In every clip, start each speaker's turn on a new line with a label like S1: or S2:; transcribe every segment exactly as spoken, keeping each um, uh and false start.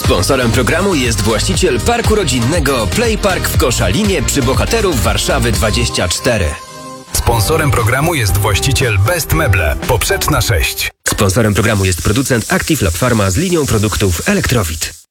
S1: Sponsorem programu jest właściciel parku rodzinnego Playpark w Koszalinie przy Bohaterów Warszawy dwadzieścia cztery.
S2: Sponsorem programu jest właściciel Best Meble, Poprzeczna sześć.
S1: Sponsorem programu jest producent Active Lab Pharma z linią produktów Elektrowit.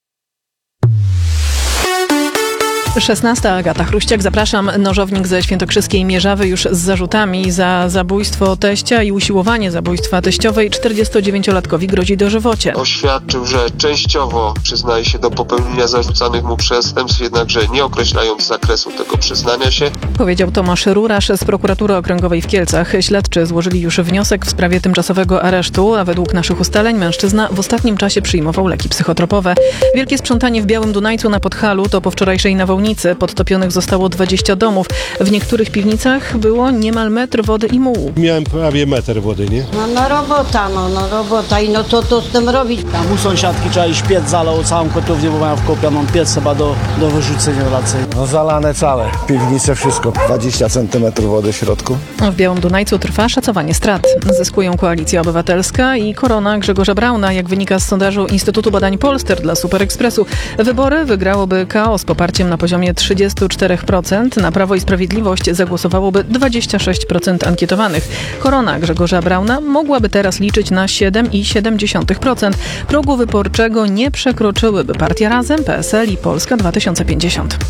S3: szesnasta. Agata Chruściak. Zapraszam. Nożownik ze świętokrzyskiej Mierzawy już z zarzutami za zabójstwo teścia i usiłowanie zabójstwa teściowej czterdziestodziewięciolatkowi grozi dożywocie.
S4: Oświadczył, że częściowo przyznaje się do popełnienia zarzucanych mu przestępstw, jednakże nie określając zakresu tego przyznania się.
S3: Powiedział Tomasz Rurasz z Prokuratury Okręgowej w Kielcach. Śledczy złożyli już wniosek w sprawie tymczasowego aresztu, a według naszych ustaleń mężczyzna w ostatnim czasie przyjmował leki psychotropowe. Wielkie sprzątanie w Białym Dunajcu na Podhalu to po wczorajszej nawałnicy. Podtopionych zostało dwadzieścia domów. W niektórych piwnicach było niemal metr wody i mułu.
S5: Miałem prawie metr wody, nie?
S6: No, no robota, no, no robota i no co to z tym robić?
S7: Tam u sąsiadki trzeba iść piec zalał całą kotłownię, bo mają wkopioną piec chyba do, do wyrzucenia raczej.
S8: No zalane całe, piwnice, wszystko. dwadzieścia centymetrów wody w środku.
S3: W Białym Dunajcu trwa szacowanie strat. Zyskują Koalicja Obywatelska i Korona Grzegorza Brauna. Jak wynika z sondażu Instytutu Badań Polster dla Super Expressu, wybory wygrałoby K O z poparciem na poziomie trzydzieści cztery procent. Na Prawo i Sprawiedliwość zagłosowałoby dwadzieścia sześć procent ankietowanych. Korona Grzegorza Brauna mogłaby teraz liczyć na siedem przecinek siedem procent. Progu wyborczego nie przekroczyłyby Partia Razem, P S L i Polska dwa tysiące pięćdziesiąt.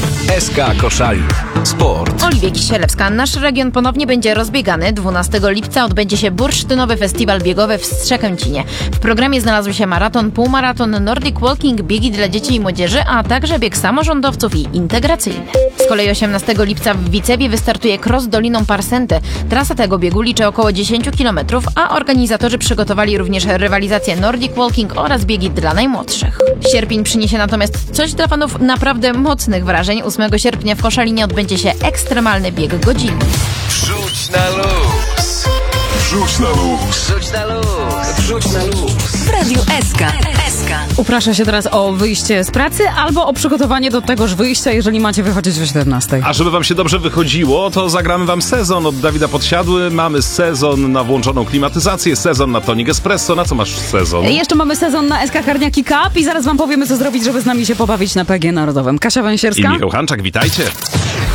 S2: S K Koszalin. Sport.
S9: Oliwia Kisielewska. Nasz region ponownie będzie rozbiegany. dwunastego lipca odbędzie się bursztynowy festiwal biegowy w Strzekęcinie. W programie znalazły się maraton, półmaraton, Nordic Walking, biegi dla dzieci i młodzieży, a także bieg samorządowców i integracyjny. Z kolei osiemnastego lipca w Wicewie wystartuje cross Doliną Parsęty. Trasa tego biegu liczy około dziesięć kilometrów, a organizatorzy przygotowali również rywalizację Nordic Walking oraz biegi dla najmłodszych. Sierpień przyniesie natomiast coś dla fanów naprawdę mocnych wrażeń. ósmego sierpnia w Koszalinie odbędzie się ekstremalny bieg godzinny.
S2: Wrzuć na luz. Wrzuć na luz.
S1: Wrzuć na luz. Wrzuć na luz.
S10: W Radiu S K. S K.
S11: Uprasza się teraz o wyjście z pracy albo o przygotowanie do tegoż wyjścia, jeżeli macie wychodzić o siedemnastej.
S12: A żeby wam się dobrze wychodziło, to zagramy wam sezon od Dawida Podsiadły. Mamy sezon na włączoną klimatyzację, sezon na tonik espresso. Na co masz sezon?
S11: Jeszcze mamy sezon na S K Karniaki Cup i zaraz wam powiemy, co zrobić, żeby z nami się pobawić na P G Narodowym. Kasia Węsierska
S12: I Michał Hanczak, witajcie.